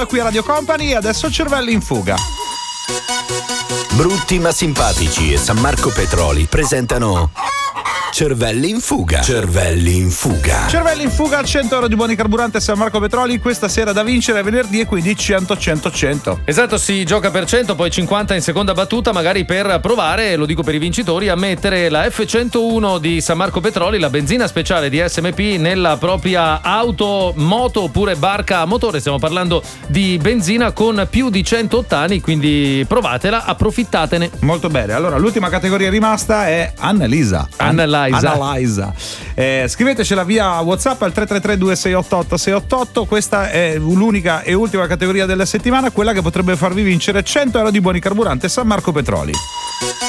qui a Radio Company e adesso Cervelli in fuga. Brutti ma simpatici e San Marco Petroli presentano Cervelli in fuga. Cervelli in fuga. Cervelli in fuga, 100 euro di buoni carburante San Marco Petroli, questa sera da vincere venerdì e quindi 100-100-100. Esatto, si gioca per 100, poi 50 in seconda battuta, magari per provare, lo dico per i vincitori, a mettere la F101 di San Marco Petroli, la benzina speciale di SMP, nella propria auto, moto oppure barca a motore. Stiamo parlando di benzina con più di 100 ottani, quindi provatela, approfittatene. Molto bene, allora l'ultima categoria rimasta è Annalisa. Scrivetecela via WhatsApp al 333-2688-688. Questa è l'unica e ultima categoria della settimana, quella che potrebbe farvi vincere 100 euro di buoni carburante San Marco Petroli.